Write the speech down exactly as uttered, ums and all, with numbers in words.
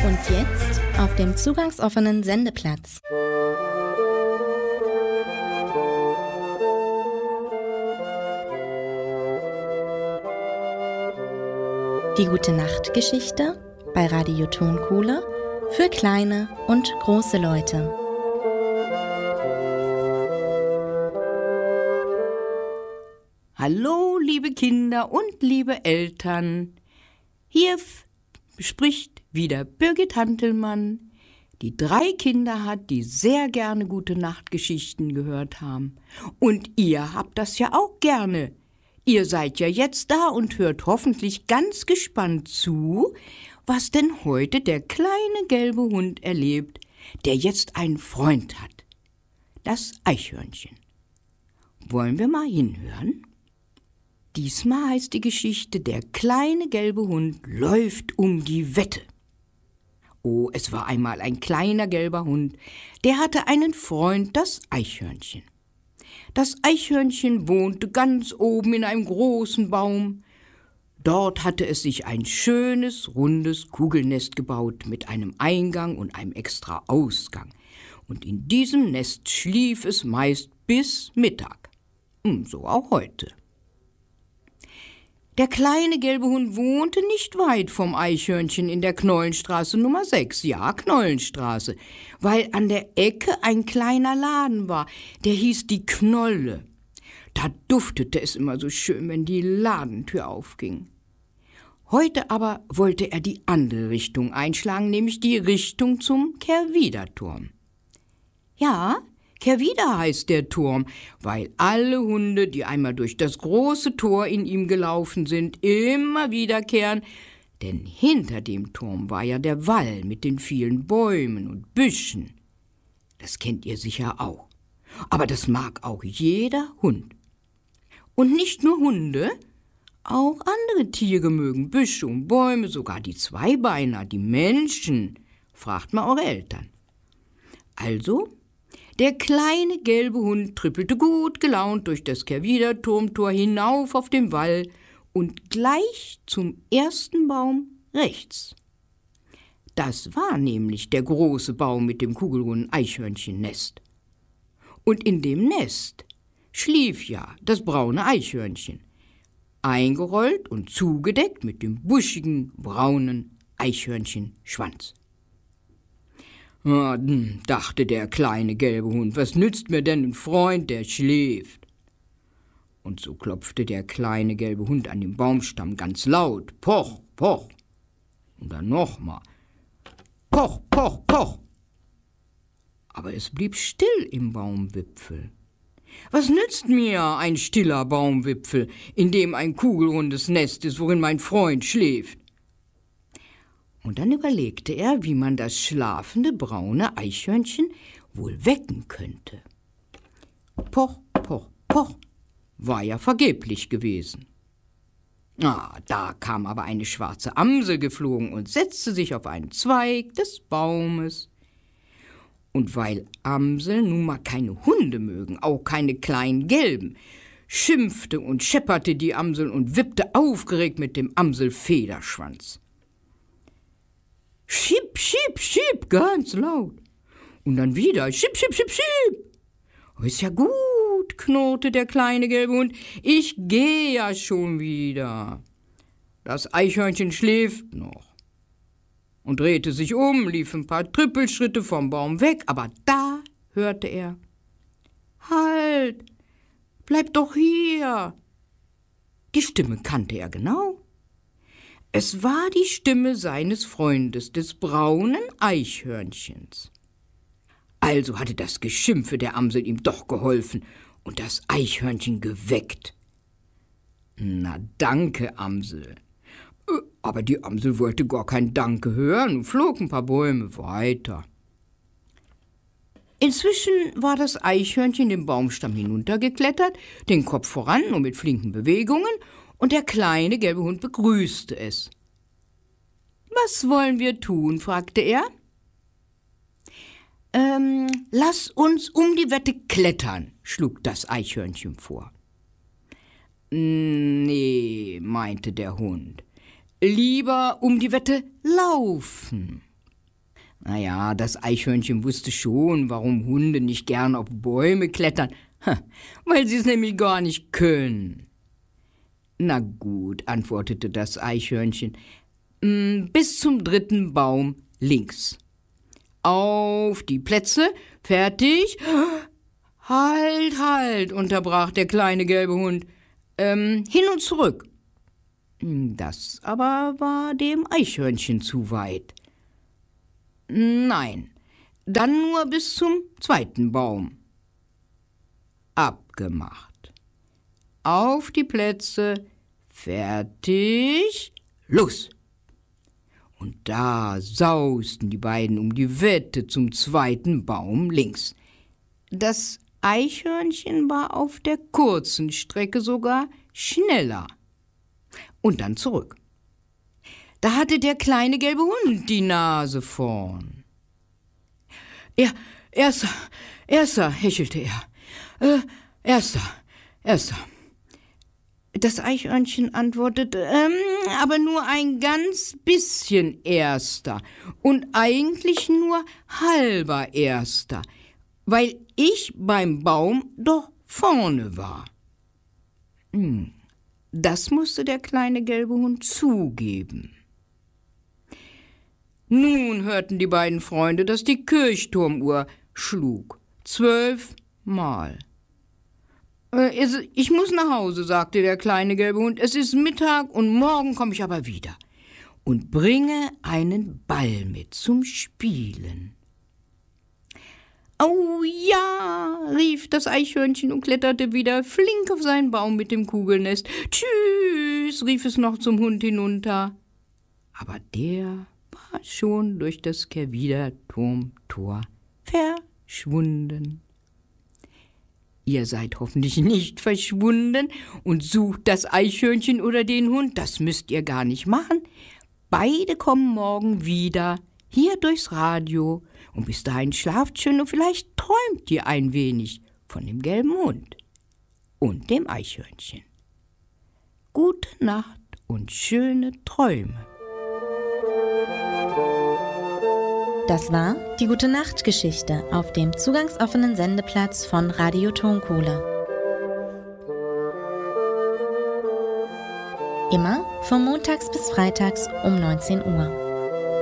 Und jetzt auf dem zugangsoffenen Sendeplatz. Die Gute-Nacht-Geschichte bei Radio Tonkohle für kleine und große Leute. Hallo, liebe Kinder und liebe Eltern. Hier f- spricht wieder Birgit Hantelmann, die drei Kinder hat, die sehr gerne Gute-Nacht-Geschichten gehört haben. Und ihr habt das ja auch gerne. Ihr seid ja jetzt da und hört hoffentlich ganz gespannt zu, was denn heute der kleine gelbe Hund erlebt, der jetzt einen Freund hat. Das Eichhörnchen. Wollen wir mal hinhören? Diesmal heißt die Geschichte, der kleine gelbe Hund läuft um die Wette. Oh, es war einmal ein kleiner gelber Hund, der hatte einen Freund, das Eichhörnchen. Das Eichhörnchen wohnte ganz oben in einem großen Baum. Dort hatte es sich ein schönes, rundes Kugelnest gebaut mit einem Eingang und einem extra Ausgang. Und in diesem Nest schlief es meist bis Mittag. So auch heute. Der kleine gelbe Hund wohnte nicht weit vom Eichhörnchen in der Knollenstraße Nummer sechs, ja, Knollenstraße, weil an der Ecke ein kleiner Laden war, der hieß die Knolle. Da duftete es immer so schön, wenn die Ladentür aufging. Heute aber wollte er die andere Richtung einschlagen, nämlich die Richtung zum Kehrwiederturm. Ja, Kehrwieder heißt der Turm, weil alle Hunde, die einmal durch das große Tor in ihm gelaufen sind, immer wiederkehren, denn hinter dem Turm war ja der Wall mit den vielen Bäumen und Büschen. Das kennt ihr sicher auch. Aber das mag auch jeder Hund. Und nicht nur Hunde, auch andere Tiere mögen Büsche und Bäume, sogar die Zweibeiner, die Menschen. Fragt mal eure Eltern. Also, der kleine gelbe Hund trippelte gut gelaunt durch das Kehrwiederturmtor hinauf auf den Wall und gleich zum ersten Baum rechts. Das war nämlich der große Baum mit dem kugelrunden Eichhörnchennest. Und in dem Nest schlief ja das braune Eichhörnchen, eingerollt und zugedeckt mit dem buschigen, braunen Eichhörnchenschwanz. Ah, dachte der kleine gelbe Hund, was nützt mir denn ein Freund, der schläft? Und so klopfte der kleine gelbe Hund an den Baumstamm ganz laut, poch, poch. Und dann nochmal, poch, poch, poch. Aber es blieb still im Baumwipfel. Was nützt mir ein stiller Baumwipfel, in dem ein kugelrundes Nest ist, worin mein Freund schläft? Und dann überlegte er, wie man das schlafende braune Eichhörnchen wohl wecken könnte. Poch, poch, poch, war ja vergeblich gewesen. Ah, da kam aber eine schwarze Amsel geflogen und setzte sich auf einen Zweig des Baumes. Und weil Amseln nun mal keine Hunde mögen, auch keine kleinen gelben, schimpfte und schepperte die Amsel und wippte aufgeregt mit dem Amselfederschwanz. Schieb, schieb, schieb, ganz laut. Und dann wieder schieb, schieb, schieb, schieb. Oh, ist ja gut, knurrte der kleine gelbe Hund. Ich gehe ja schon wieder. Das Eichhörnchen schläft noch. Und drehte sich um, lief ein paar Trippelschritte vom Baum weg, aber da hörte er: Halt, bleib doch hier. Die Stimme kannte er genau. Es war die Stimme seines Freundes, des braunen Eichhörnchens. Also hatte das Geschimpfe der Amsel ihm doch geholfen und das Eichhörnchen geweckt. Na danke, Amsel. Aber die Amsel wollte gar kein Danke hören und flog ein paar Bäume weiter. Inzwischen war das Eichhörnchen den Baumstamm hinuntergeklettert, den Kopf voran und mit flinken Bewegungen, und der kleine gelbe Hund begrüßte es. »Was wollen wir tun?« fragte er. »Ähm, lass uns um die Wette klettern«, schlug das Eichhörnchen vor. »Nee«, meinte der Hund, »lieber um die Wette laufen.« Naja, das Eichhörnchen wusste schon, warum Hunde nicht gern auf Bäume klettern, weil sie es nämlich gar nicht können. Na gut, antwortete das Eichhörnchen, bis zum dritten Baum links. Auf die Plätze, fertig. Halt, halt, unterbrach der kleine gelbe Hund. Ähm, hin und zurück. Das aber war dem Eichhörnchen zu weit. Nein, dann nur bis zum zweiten Baum. Abgemacht. Auf die Plätze, fertig, los! Und da sausten die beiden um die Wette zum zweiten Baum links. Das Eichhörnchen war auf der kurzen Strecke sogar schneller. Und dann zurück. Da hatte der kleine gelbe Hund die Nase vorn. Ja, erster, erster, hechelte er. Äh, erster, erster. Das Eichhörnchen antwortete, ähm, aber nur ein ganz bisschen Erster und eigentlich nur halber Erster, weil ich beim Baum doch vorne war. Hm, das musste der kleine gelbe Hund zugeben. Nun hörten die beiden Freunde, dass die Kirchturmuhr schlug. Zwölfmal. Ich muss nach Hause, sagte der kleine gelbe Hund. Es ist Mittag und morgen komme ich aber wieder und bringe einen Ball mit zum Spielen. Oh ja, rief das Eichhörnchen und kletterte wieder flink auf seinen Baum mit dem Kugelnest. Tschüss, rief es noch zum Hund hinunter. Aber der war schon durch das Kerwiderturmtor verschwunden. Ihr seid hoffentlich nicht verschwunden und sucht das Eichhörnchen oder den Hund. Das müsst ihr gar nicht machen. Beide kommen morgen wieder, hier durchs Radio. Und bis dahin schlaft schön und vielleicht träumt ihr ein wenig von dem gelben Hund und dem Eichhörnchen. Gute Nacht und schöne Träume. Das war die Gute-Nacht-Geschichte auf dem zugangsoffenen Sendeplatz von Radio Tonkohle. Immer von montags bis freitags um neunzehn Uhr.